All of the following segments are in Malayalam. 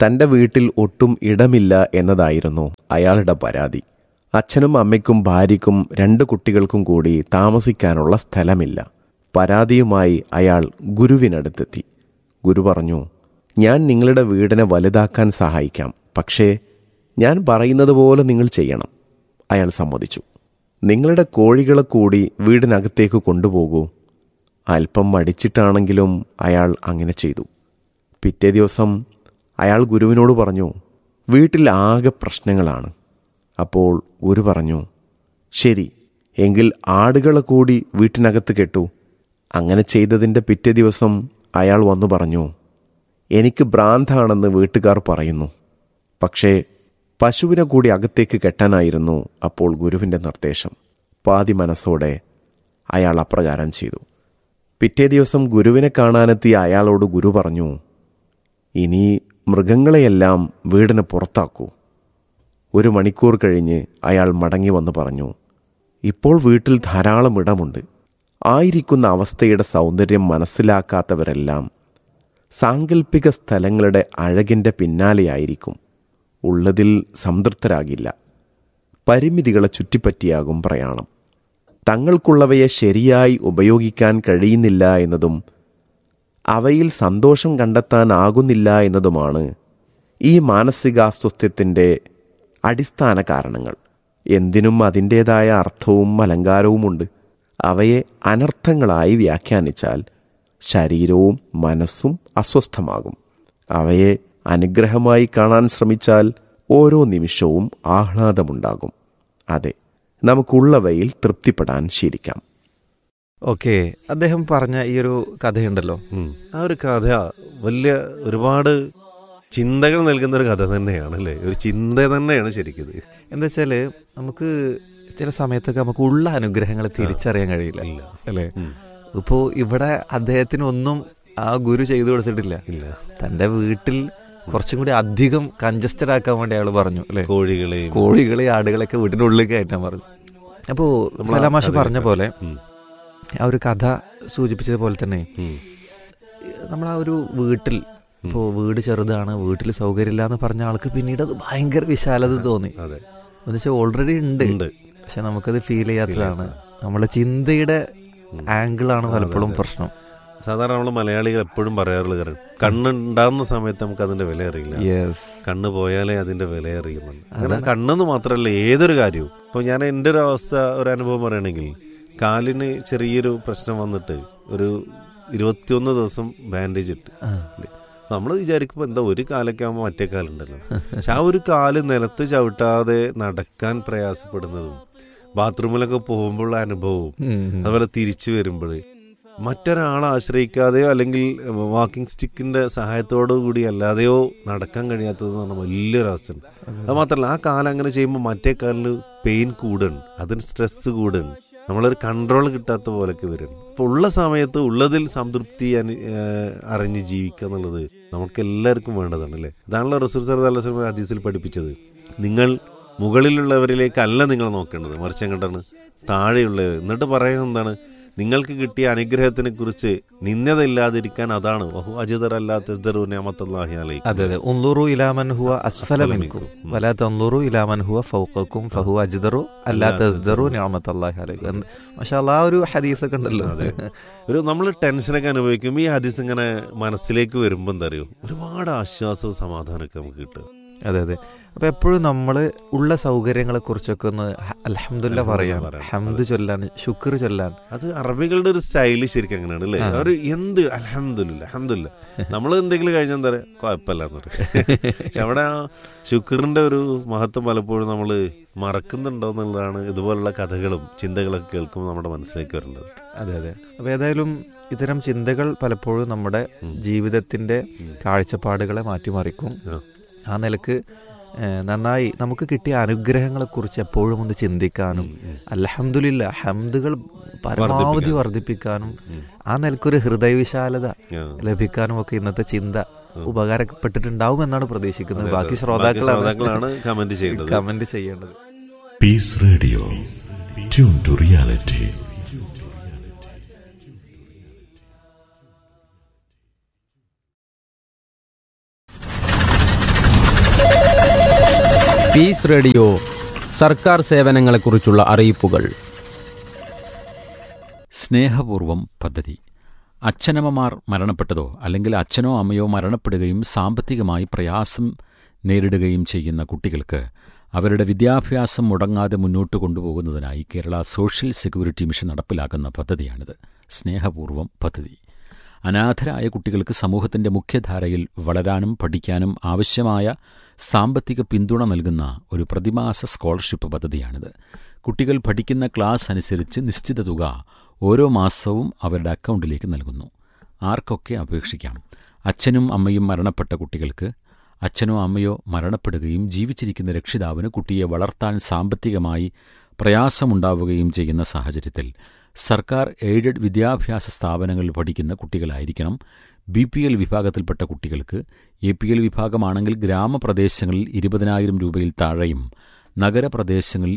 തൻ്റെ വീട്ടിൽ ഒട്ടും ഇടമില്ല എന്നതായിരുന്നു അയാളുടെ പരാതി. അച്ഛനും അമ്മയ്ക്കും ഭാര്യയ്ക്കും 2 കുട്ടികൾക്കും കൂടി താമസിക്കാനുള്ള സ്ഥലമില്ല. പരാതിയുമായി അയാൾ ഗുരുവിനടുത്തെത്തി. ഗുരു പറഞ്ഞു, ഞാൻ നിങ്ങളുടെ വീടിനെ വലുതാക്കാൻ സഹായിക്കാം, പക്ഷേ ഞാൻ പറയുന്നത് പോലെ നിങ്ങൾ ചെയ്യണം. അയാൾ സമ്മതിച്ചു. നിങ്ങളുടെ കോഴികളെ കൂടി വീടിനകത്തേക്ക് കൊണ്ടുപോകൂ. അല്പം മടിച്ചിട്ടാണെങ്കിലും അയാൾ അങ്ങനെ ചെയ്തു. പിറ്റേ ദിവസം അയാൾ ഗുരുവിനോട് പറഞ്ഞു, വീട്ടിൽ ആകെ പ്രശ്നങ്ങളാണ്. അപ്പോൾ ഗുരു പറഞ്ഞു, ശരി, എങ്കിൽ ആടുകളെ കൂടി വീട്ടിനകത്ത് കെട്ടു. അങ്ങനെ ചെയ്തതിൻ്റെ പിറ്റേ ദിവസം അയാൾ വന്നു പറഞ്ഞു, എനിക്ക് ഭ്രാന്താണെന്ന് വീട്ടുകാർ പറയുന്നു. പക്ഷേ പശുവിനെ കൂടി അകത്തേക്ക് കെട്ടാനായിരുന്നു അപ്പോൾ ഗുരുവിൻ്റെ നിർദ്ദേശം. പാതി മനസ്സോടെ അയാൾ അപ്രകാരം ചെയ്തു. പിറ്റേ ദിവസം ഗുരുവിനെ കാണാനെത്തിയ അയാളോട് ഗുരു പറഞ്ഞു, ഇനി മൃഗങ്ങളെയെല്ലാം വീടിന് പുറത്താക്കൂ. 1 മണിക്കൂർ കഴിഞ്ഞ് അയാൾ മടങ്ങി വന്ന് പറഞ്ഞു, ഇപ്പോൾ വീട്ടിൽ ധാരാളം ഇടമുണ്ട്. ആയിരിക്കുന്ന അവസ്ഥയുടെ സൗന്ദര്യം മനസ്സിലാക്കാത്തവരെല്ലാം സാങ്കല്പിക സ്ഥലങ്ങളുടെ അഴകിൻ്റെ പിന്നാലെയായിരിക്കും. ഉള്ളതിൽ സംതൃപ്തരാകില്ല. പരിമിതികളെ ചുറ്റിപ്പറ്റിയാകും പ്രയാണം. തങ്ങൾക്കുള്ളവയെ ശരിയായി ഉപയോഗിക്കാൻ കഴിയുന്നില്ല എന്നതും അവയിൽ സന്തോഷം കണ്ടെത്താനാകുന്നില്ല എന്നതുമാണ് ഈ മാനസികാസ്വാസ്ഥ്യത്തിൻ്റെ അടിസ്ഥാന കാരണങ്ങൾ. എന്തിനും അതിൻ്റേതായ അർത്ഥവും അലങ്കാരവുമുണ്ട്. അവയെ അനർത്ഥങ്ങളായി വ്യാഖ്യാനിച്ചാൽ ശരീരവും മനസ്സും അസ്വസ്ഥമാകും. അവയെ അനുഗ്രഹമായി കാണാൻ ശ്രമിച്ചാൽ ഓരോ നിമിഷവും ആഹ്ലാദമുണ്ടാകും. അതെ, നമുക്കുള്ളവയിൽ തൃപ്തിപ്പെടാൻ ശീലിക്കാം. ഓക്കെ, അദ്ദേഹം പറഞ്ഞ ഈ ഒരു കഥയുണ്ടല്ലോ, ആ ഒരു കഥ വലിയ ഒരുപാട് ചിന്തകൾ നൽകുന്ന ഒരു കഥ തന്നെയാണ് അല്ലേ? ഒരു ചിന്ത തന്നെയാണ് ശരിക്കും. എന്താ വെച്ചാൽ നമുക്ക് ചില സമയത്തൊക്കെ നമുക്ക് ഉള്ള അനുഗ്രഹങ്ങൾ തിരിച്ചറിയാൻ കഴിയില്ല അല്ലേ? ഇപ്പോൾ ഇവിടെ അദ്ദേഹത്തിന് ഒന്നും ആ ഗുരു ചെയ്തു കൊടുത്തിട്ടില്ല. തൻ്റെ വീട്ടിൽ കുറച്ചും കൂടി അധികം കൺജസ്റ്റഡ് ആക്കാൻ വേണ്ടി അയാൾ പറഞ്ഞു അല്ലേ? കോഴികളെ ആടുകളൊക്കെ വീട്ടിൻ്റെ ഉള്ളിൽ കയറ്റാൻ പറഞ്ഞു. അപ്പോൾ സലാമാഷ് പറഞ്ഞ പോലെ ആ ഒരു കഥ സൂചിപ്പിച്ചതുപോലെ തന്നെ നമ്മൾ ആ ഒരു വീട്ടിൽ, ഇപ്പോൾ വീട് ചെറുതാണ്, വീട്ടിൽ സൗകര്യമില്ല എന്ന് പറഞ്ഞ ആൾക്ക് പിന്നീട് അത് ഭയങ്കര വിശാലത തോന്നി. എന്ന് വെച്ചാൽ ഓൾറെഡി ഉണ്ട്, പക്ഷെ നമുക്കത് ഫീൽ ചെയ്യാത്തതാണ്. നമ്മളെ ചിന്തയുടെ ആംഗിളാണ് പലപ്പോഴും പ്രശ്നം. സാധാരണ നമ്മൾ മലയാളികൾ എപ്പോഴും പറയാറുള്ള കാര്യം, കണ്ണുണ്ടാകുന്ന സമയത്ത് നമുക്ക് അതിന്റെ വില അറിയില്ല. കണ്ണ് പോയാലേ അതിന്റെ വില അറിയുന്നുണ്ട്. അങ്ങനെ കണ്ണെന്ന് മാത്രമല്ല ഏതൊരു കാര്യവും. ഇപ്പോൾ ഞാൻ എൻ്റെ ഒരു അവസ്ഥ, ഒരു അനുഭവം പറയുകയാണെങ്കിൽ, കാലിന് ചെറിയൊരു പ്രശ്നം വന്നിട്ട് ഒരു 21 ദിവസം ബാൻഡേജ് ഇട്ട്. നമ്മൾ വിചാരിക്കുമ്പോൾ എന്താ ഒരു കാലൊക്കെ ആകുമ്പോൾ മറ്റേ കാലുണ്ടല്ലോ. പക്ഷെ ആ ഒരു കാല് നിലത്ത് ചവിട്ടാതെ നടക്കാൻ പ്രയാസപ്പെടുന്നതും ബാത്റൂമിലൊക്കെ പോകുമ്പോഴുള്ള അനുഭവവും അതുപോലെ തിരിച്ചു വരുമ്പോൾ മറ്റൊരാളെ ആശ്രയിക്കാതെയോ അല്ലെങ്കിൽ വാക്കിംഗ് സ്റ്റിക്കിന്റെ സഹായത്തോടു കൂടി അല്ലാതെയോ നടക്കാൻ കഴിയാത്തത് എന്ന് പറഞ്ഞാൽ വലിയൊരു അവസ്ഥയാണ്. അത് മാത്രമല്ല, ആ കാലം അങ്ങനെ ചെയ്യുമ്പോൾ മറ്റേ കാലിന് പെയിൻ കൂടുകയാണ്, അതിന് സ്ട്രെസ് കൂടുകയാണ്, നമ്മളൊരു കൺട്രോൾ കിട്ടാത്ത പോലൊക്കെ വരും. അപ്പോൾ ഉള്ള സമയത്ത് ഉള്ളതിൽ സംതൃപ്തി അറിഞ്ഞ് ജീവിക്കുക എന്നുള്ളത് നമുക്ക് എല്ലാവർക്കും വേണ്ടതാണ് അല്ലേ? അതാണല്ലോ റസൂൽ സല്ലല്ലാഹു അലൈഹി വസല്ലം ഹദീസിൽ പഠിപ്പിച്ചത്. നിങ്ങൾ മുകളിലുള്ളവരിലേക്കല്ല നിങ്ങൾ നോക്കേണ്ടത്, മറിച്ച് എങ്ങോട്ടാണ്? താഴെയുള്ളവർ. എന്നിട്ട് പറയുന്നത് എന്താണ്? നിങ്ങൾക്ക് കിട്ടിയ അനുഗ്രഹത്തിനെ കുറിച്ച് നിന്ദതയില്ലാതിരിക്കാൻ അതാണ് ഒരു ഹദീസൊക്കെ ഉണ്ടല്ലോ. ഒരു നമ്മൾ ടെൻഷനൊക്കെ അനുഭവിക്കും, ഈ ഹദീസ് ഇങ്ങനെ മനസ്സിലേക്ക് വരുമ്പോൾ എന്താ അറിയോ, ഒരുപാട് ആശ്വാസവും സമാധാനമൊക്കെ നമുക്ക് കിട്ടുക. അതെ. അപ്പൊ എപ്പോഴും നമ്മൾ ഉള്ള സൗകര്യങ്ങളെ കുറിച്ചൊക്കെ ഒന്ന് അൽഹംദുലില്ലാഹ് പറയാൻ, ഹംദ് ചൊല്ലാൻ, ശുക്ർ ചൊല്ലാൻ. അത് അറബികളുടെ ഒരു സ്റ്റൈല് ശരിക്കും അങ്ങനെയാണ് അല്ലേ? അവർ എന്ത് അൽഹംദുലില്ലാഹ് നമ്മൾ എന്തെങ്കിലും കഴിഞ്ഞാൽ എന്താ പറയുക, കുഴപ്പമില്ലാന്ന് പറയും. പക്ഷെ അവിടെ ആ ശുക്റിന്റെ ഒരു മഹത്വം പലപ്പോഴും നമ്മൾ മറക്കുന്നുണ്ടോ എന്നുള്ളതാണ് ഇതുപോലുള്ള കഥകളും ചിന്തകളൊക്കെ കേൾക്കുമ്പോൾ നമ്മുടെ മനസ്സിലേക്ക് വരേണ്ടത്. അതെ. അപ്പൊ ഏതായാലും ഇത്തരം ചിന്തകൾ പലപ്പോഴും നമ്മുടെ ജീവിതത്തിന്റെ കാഴ്ചപ്പാടുകളെ മാറ്റിമറിക്കും. ആ നിലക്ക് നന്നായി നമുക്ക് കിട്ടിയ അനുഗ്രഹങ്ങളെക്കുറിച്ച് എപ്പോഴും ഒന്ന് ചിന്തിക്കാനും അൽഹംദുലില്ലാഹ് ഹംദുകൾ പരമാവധി വർദ്ധിപ്പിക്കാനും ആ നിലക്കൊരു ഹൃദയവിശാലത ലഭിക്കാനും ഒക്കെ ഇന്നത്തെ ചിന്ത ഉപകാരപ്പെട്ടിട്ടുണ്ടാവും എന്നാണ് പ്രതീക്ഷിക്കുന്നത്. ബാക്കി ശ്രോതാക്കളാണ് കമന്റ് ചെയ്യേണ്ടത്. Piece radio, tune to reality. Piece radio സർക്കാർ സേവനങ്ങളെക്കുറിച്ചുള്ള അറിയിപ്പുകൾ. സ്നേഹപൂർവം പദ്ധതി. അച്ഛനമ്മമാർ മരണപ്പെട്ടതോ അല്ലെങ്കിൽ അച്ഛനോ അമ്മയോ മരണപ്പെടുകയും സാമ്പത്തികമായി പ്രയാസം നേരിടുകയും ചെയ്യുന്ന കുട്ടികൾക്ക് അവരുടെ വിദ്യാഭ്യാസം മുടങ്ങാതെ മുന്നോട്ട് കൊണ്ടുപോകുന്നതിനായി കേരള സോഷ്യൽ സെക്യൂരിറ്റി മിഷൻ നടപ്പിലാക്കുന്ന പദ്ധതിയാണിത്. സ്നേഹപൂർവം പദ്ധതി അനാഥരായ കുട്ടികൾക്ക് സമൂഹത്തിൻ്റെ മുഖ്യധാരയിൽ വളരാനും പഠിക്കാനും ആവശ്യമായ സാമ്പത്തിക പിന്തുണ നൽകുന്ന ഒരു പ്രതിമാസ സ്കോളർഷിപ്പ് പദ്ധതിയാണിത്. കുട്ടികൾ പഠിക്കുന്ന ക്ലാസ് അനുസരിച്ച് നിശ്ചിത തുക ഓരോ മാസവും അവരുടെ അക്കൗണ്ടിലേക്ക് നൽകുന്നു. ആർക്കൊക്കെ അപേക്ഷിക്കാം. അച്ഛനും അമ്മയും മരണപ്പെട്ട കുട്ടികൾക്ക്, അച്ഛനോ അമ്മയോ മരണപ്പെടുകയും ജീവിച്ചിരിക്കുന്ന രക്ഷിതാവിന് കുട്ടിയെ വളർത്താൻ സാമ്പത്തികമായി പ്രയാസമുണ്ടാവുകയും ചെയ്യുന്ന സാഹചര്യത്തിൽ സർക്കാർ എയ്ഡഡ് വിദ്യാഭ്യാസ സ്ഥാപനങ്ങളിൽ പഠിക്കുന്ന കുട്ടികളായിരിക്കണം. BPL വിഭാഗത്തിൽപ്പെട്ട കുട്ടികൾക്ക് APL വിഭാഗമാണെങ്കിൽ ഗ്രാമപ്രദേശങ്ങളിൽ 20,000 രൂപയിൽ താഴെയും നഗരപ്രദേശങ്ങളിൽ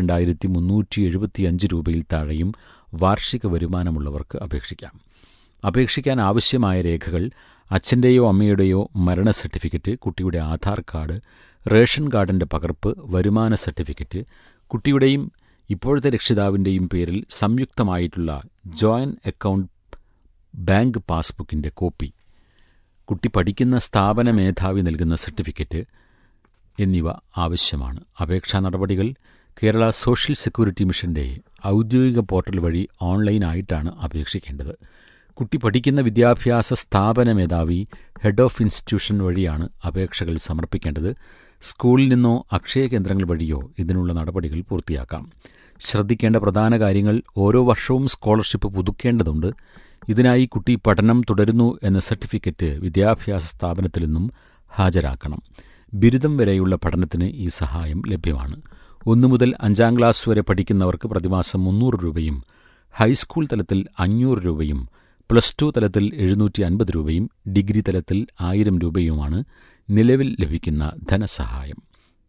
22,375 രൂപയിൽ താഴെയും വാർഷിക വരുമാനമുള്ളവർക്ക് അപേക്ഷിക്കാം. അപേക്ഷിക്കാൻ ആവശ്യമായ രേഖകൾ അച്ഛൻ്റെയോ അമ്മയുടെയോ മരണ സർട്ടിഫിക്കറ്റ്, കുട്ടിയുടെ ആധാർ കാർഡ്, റേഷൻ കാർഡിൻ്റെ പകർപ്പ്, വരുമാന സർട്ടിഫിക്കറ്റ്, കുട്ടിയുടെയും ഇപ്പോഴത്തെ രക്ഷിതാവിൻ്റെയും പേരിൽ സംയുക്തമായിട്ടുള്ള ജോയിൻ്റ് അക്കൗണ്ട് ബാങ്ക് പാസ്ബുക്കിൻ്റെ കോപ്പി, കുട്ടി പഠിക്കുന്ന സ്ഥാപന മേധാവി നൽകുന്ന സർട്ടിഫിക്കറ്റ് എന്നിവ ആവശ്യമാണ്. അപേക്ഷാ നടപടികൾ കേരള സോഷ്യൽ സെക്യൂരിറ്റി മിഷൻ്റെ ഔദ്യോഗിക പോർട്ടൽ വഴി ഓൺലൈനായിട്ടാണ് അപേക്ഷിക്കേണ്ടത്. കുട്ടി പഠിക്കുന്ന വിദ്യാഭ്യാസ സ്ഥാപന മേധാവി, ഹെഡ് ഓഫ് ഇൻസ്റ്റിറ്റ്യൂഷൻ വഴിയാണ് അപേക്ഷകൾ സമർപ്പിക്കേണ്ടത്. സ്കൂളിൽ നിന്നോ അക്ഷയ കേന്ദ്രങ്ങൾ വഴിയോ ഇതിനുള്ള നടപടികൾ പൂർത്തിയാക്കാം. ശ്രദ്ധിക്കേണ്ട പ്രധാന കാര്യങ്ങൾ: ഓരോ വർഷവും സ്കോളർഷിപ്പ് പുതുക്കേണ്ടതുണ്ട്. ഇതിനായി കുട്ടി പഠനം തുടരുന്നു എന്ന സർട്ടിഫിക്കറ്റ് വിദ്യാഭ്യാസ സ്ഥാപനത്തിൽ നിന്നും ഹാജരാക്കണം. ബിരുദം വരെയുള്ള പഠനത്തിന് ഈ സഹായം ലഭ്യമാണ്. 1 മുതൽ 5-ാം ക്ലാസ് വരെ പഠിക്കുന്നവർക്ക് പ്രതിമാസം 300 രൂപയും ഹൈസ്കൂൾ തലത്തിൽ 500 രൂപയും +2 തലത്തിൽ 750 രൂപയും ഡിഗ്രി തലത്തിൽ 1000 രൂപയുമാണ് നിലവിൽ ലഭിക്കുന്ന ധനസഹായം.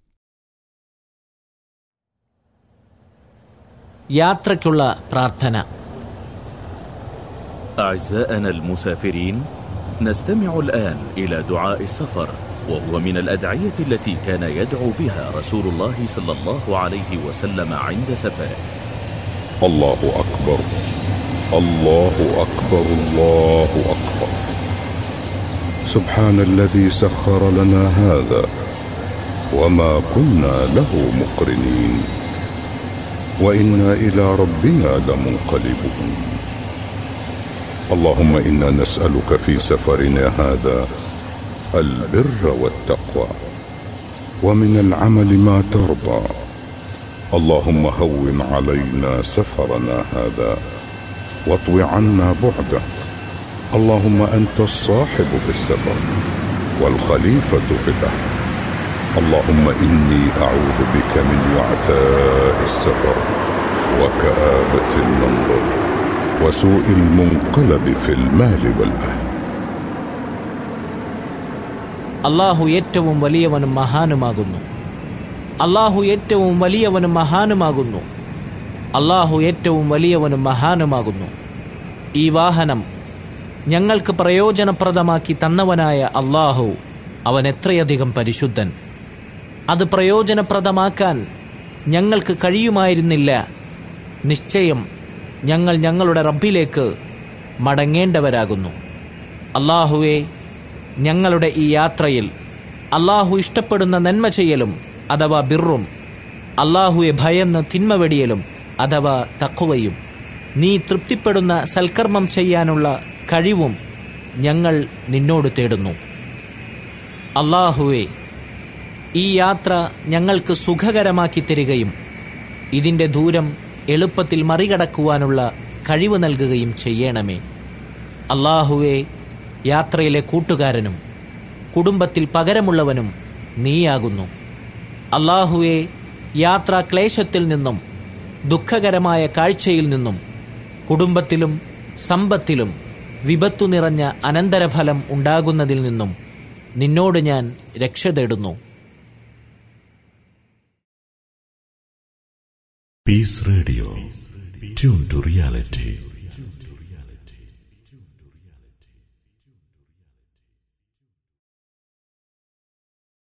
യാത്രയ്ക്കുള്ള പ്രാർത്ഥന. أعزائنا المسافرين، نستمع الآن إلى دعاء السفر، وهو من الأدعية التي كان يدعو بها رسول الله صلى الله عليه وسلم عند سفره. الله أكبر، الله أكبر، الله أكبر. سبحان الذي سخر لنا هذا وما كنا له مقرنين وإنا إلى ربنا لمنقلبون. اللهم إنا نسألك في سفرنا هذا البر والتقوى ومن العمل ما ترضى. اللهم هون علينا سفرنا هذا واطو عنا بعده. اللهم أنت الصاحب في السفر والخليفة في الأهل. اللهم إني أعوذ بك من وعثاء السفر وكآبة المنظر وسوء المنقلب في المال والأهل. അല്ലാഹു ഏറ്റവും വലിയവനും മഹാനുമാകുന്നു. അല്ലാഹു ഏറ്റവും വലിയവനും മഹാനുമാകുന്നു. അല്ലാഹു ഏറ്റവും വലിയവനും മഹാനുമാകുന്നു. ഈ വാഹനം ഞങ്ങൾക്ക് പ്രയോജനപ്രദമാക്കി തന്നവനായ അല്ലാഹു, അവൻ എത്രയധികം പരിശുദ്ധൻ. അത് പ്രയോജനപ്രദമാക്കാൻ ഞങ്ങൾക്ക് കഴിയുമായിരുന്നില്ല. നിശ്ചയം ഞങ്ങൾ ഞങ്ങളുടെ റബ്ബിലേക്ക് മടങ്ങേണ്ടവരാകുന്നു. അല്ലാഹുവേ, ഞങ്ങളുടെ ഈ യാത്രയിൽ അല്ലാഹു ഇഷ്ടപ്പെടുന്ന നന്മ ചെയ്യലും അഥവാ ബിറും, അല്ലാഹുവെ ഭയന്ന് തിന്മ വെടിയലും അഥവാ തഖ്വയും, നീ തൃപ്തിപ്പെടുന്ന സൽക്കർമ്മം ചെയ്യാനുള്ള കഴിവും ഞങ്ങൾ നിന്നോട് തേടുന്നു. അല്ലാഹുവേ, ഈ യാത്ര ഞങ്ങൾക്ക് സുഖകരമാക്കി തരികയും ഇതിൻ്റെ ദൂരം എളുപ്പത്തിൽ മറികടക്കുവാനുള്ള കഴിവ് നൽകുകയും ചെയ്യണമേ. അല്ലാഹുവേ, യാത്രയിലെ കൂട്ടുകാരനും കുടുംബത്തിൽ പകരമുള്ളവനും നീയാകുന്നു. അല്ലാഹുവേ, യാത്രാ ക്ലേശത്തിൽ നിന്നും ദുഃഖകരമായ കാഴ്ചയിൽ നിന്നും കുടുംബത്തിലും സമ്പത്തിലും വിപത്തു നിറഞ്ഞ അനന്തരഫലം ഉണ്ടാകുന്നതിൽ നിന്നും നിന്നോട് ഞാൻ രക്ഷ തേടുന്നു. Peace Radio. Tune to reality.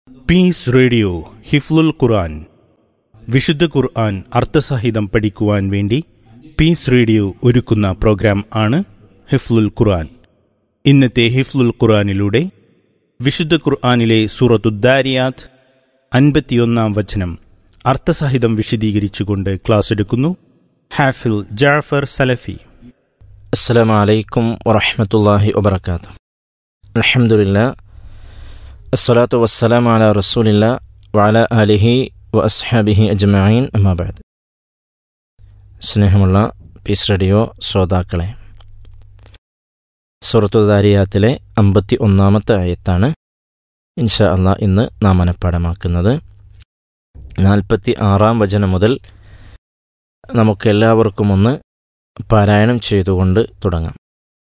Piece radio ഹിഫ്ലുൽ ഖുർആൻ. വിശുദ്ധ ഖുർആൻ അർത്ഥസഹിതം പഠിക്കുവാൻ വേണ്ടി പീസ് റേഡിയോ ഒരുക്കുന്ന പ്രോഗ്രാം ആണ് ഹിഫ്ലുൽ ഖുർആൻ. ഇന്നത്തെ ഹിഫ്ലുൽ ഖുർആനിലൂടെ വിശുദ്ധ ഖുർആനിലെ സൂറത്തുദ്ദാരിയാത്ത് 51-ാം വചനം അർത്ഥസഹിതം വിശദീകരിച്ചുകൊണ്ട് ക്ലാസ് എടുക്കുന്നു ഹാഫിൽ ജാഫർ സലഫി. അസ്സലാമു അലൈക്കും വറഹ്മത്തുള്ളാഹി വബറകാതുഹു. അൽഹംദുലില്ലാഹ് അസ്സലാത്തു വസ്സലാമു അലാ റസൂലില്ലാഹ് വഅലാ ആലിഹി വഅസ്ഹാബിഹി അജ്മഈൻ. അമ്മാ ബഅദ്. സ്നേഹമുള്ള പീസ് റേഡിയോ ശ്രോതാക്കളെ, സൂറത്തുൽ ദാരിയാത്തിലെ 51-ാമത്തെ ആയത്താണ് ഇൻഷാ അല്ലാഹ് ഇന്ന് നാം മനഃപ്പാഠമാക്കുന്നത്. 46-ാം വചനം മുതൽ നമുക്കെല്ലാവർക്കും ഒന്ന് പാരായണം ചെയ്തുകൊണ്ട് തുടങ്ങാം.